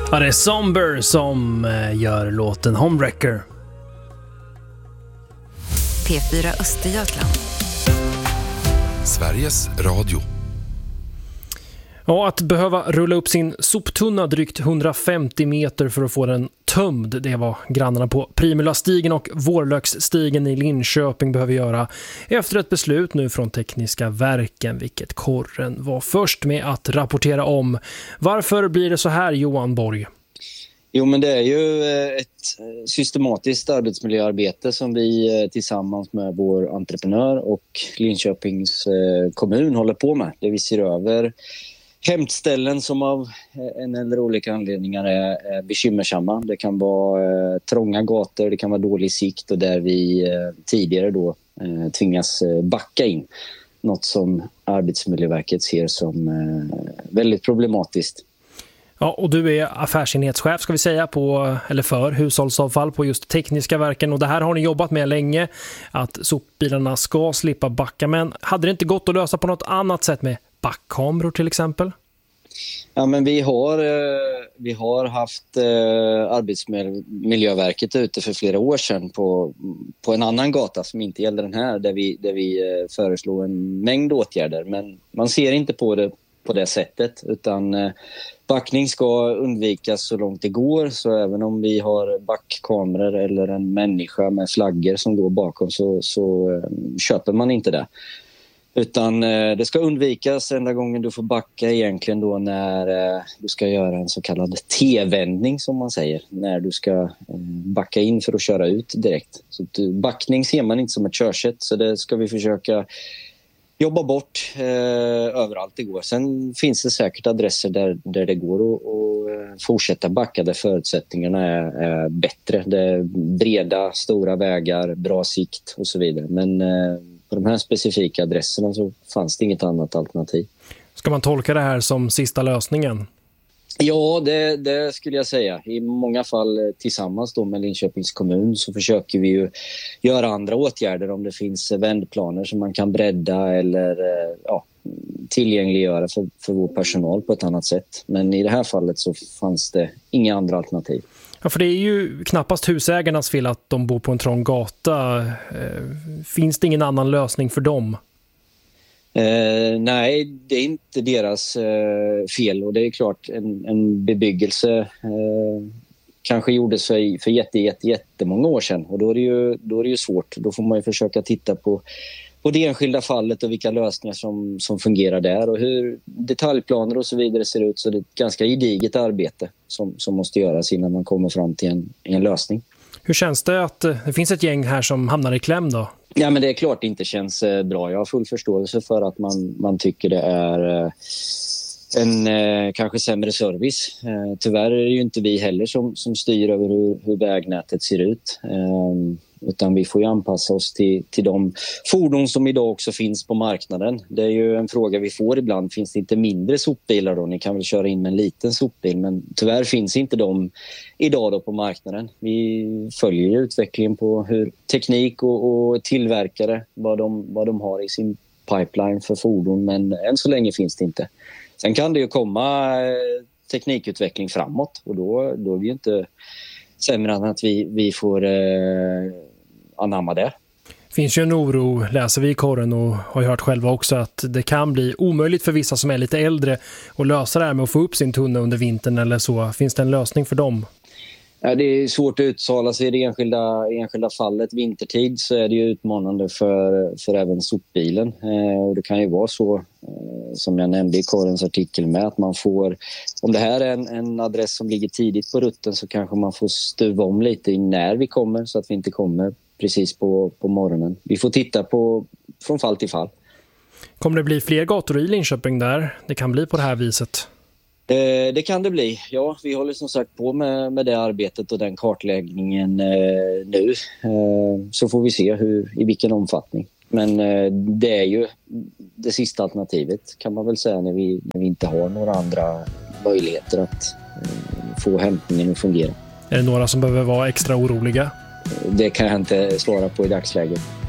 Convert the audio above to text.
Ja, det är Somber som gör låten Homewrecker. P4 Östergötland. Sveriges Radio. Ja, att behöva rulla upp sin soptunna drygt 150 meter för att få den tömd, det var grannarna på Primulastigen och Vårlöksstigen i Linköping behöver göra efter ett beslut nu från Tekniska verken, vilket Korren var först med att rapportera om. Varför blir det så här, Johan Borg? Jo, men det är ju ett systematiskt arbetsmiljöarbete som vi tillsammans med vår entreprenör och Linköpings kommun håller på med. Det vi ser över hämtställen som av en eller olika anledningar är bekymmersamma. Det kan vara trånga gator, det kan vara dålig sikt och där vi tidigare då tvingas backa in. Något som Arbetsmiljöverket ser som väldigt problematiskt. Ja, och du är affärsenhetschef ska vi säga för hushållsavfall på just Tekniska verken, och det här har ni jobbat med länge, att sopbilarna ska slippa backa, men hade det inte gått att lösa på något annat sätt med backkameror till exempel? Ja, men vi har haft Arbetsmiljöverket ute för flera år sedan på en annan gata som inte gäller den här, där vi föreslår en mängd åtgärder, men man ser inte på det på det sättet, utan backning ska undvikas så långt det går, så även om vi har backkameror eller en människa med flaggor som går bakom så köper man inte det. Utan det ska undvikas enda gången du får backa egentligen då när du ska göra en så kallad T-vändning som man säger. När du ska backa in för att köra ut direkt. Så backning ser man inte som ett körsätt, så det ska vi försöka jobba bort överallt det går. Sen finns det säkert adresser där det går att fortsätta backa där förutsättningarna är bättre. Det är breda, stora vägar, bra sikt och så vidare. Men på de här specifika adresserna så fanns det inget annat alternativ. Ska man tolka det här som sista lösningen? Ja, det skulle jag säga. I många fall tillsammans då med Linköpings kommun så försöker vi ju göra andra åtgärder om det finns vändplaner som man kan bredda eller tillgängliggöra för vår personal på ett annat sätt. Men i det här fallet så fanns det inga andra alternativ. Ja, för det är ju knappast husägarnas fel att de bor på en trång gata. Finns det ingen annan lösning för dem? Nej, det är inte deras fel, och det är klart en bebyggelse kanske gjordes för jättemånga år sedan, och då är det ju svårt. Då får man ju försöka titta på det enskilda fallet och vilka lösningar som fungerar där och hur detaljplaner och så vidare ser ut. Så det är ett ganska gediget arbete som måste göras innan man kommer fram till en lösning. Hur känns det att det finns ett gäng här som hamnar i kläm då? Ja, men det är klart det inte känns bra. Jag har full förståelse för att man tycker det är en kanske sämre service. Tyvärr är det ju inte vi heller som styr över hur vägnätet ser ut. Utan vi får ju anpassa oss till de fordon som idag också finns på marknaden. Det är ju en fråga vi får ibland. Finns det inte mindre sopbilar då? Ni kan väl köra in med en liten sopbil, men tyvärr finns inte de idag då på marknaden. Vi följer utvecklingen på hur teknik och tillverkare, vad de har i sin pipeline för fordon, men än så länge finns det inte. Sen kan det ju komma teknikutveckling framåt, och då är vi ju inte sämre än att vi får anamma det. Finns ju en oro, läser vi i Korren och har ju hört själva också, att det kan bli omöjligt för vissa som är lite äldre att lösa det här med att få upp sin tunna under vintern eller så. Finns det en lösning för dem? Ja, det är svårt att uttala sig i det enskilda fallet. Vintertid så är det ju utmanande för även sopbilen. Och det kan ju vara så, som jag nämnde i Korrens artikel med, att man får, om det här är en adress som ligger tidigt på rutten, så kanske man får stuva om lite när vi kommer, så att vi inte kommer precis på morgonen. Vi får titta på från fall till fall. Kommer det bli fler gator i Linköping där det kan bli på det här viset? Det kan det bli. Ja, vi håller som sagt på med det arbetet och den kartläggningen nu. Så får vi se i vilken omfattning. Men det är ju det sista alternativet, kan man väl säga, när vi inte har några andra möjligheter att få hämtningen att fungera. Är det några som behöver vara extra oroliga? Det kan jag inte svara på i dagsläget.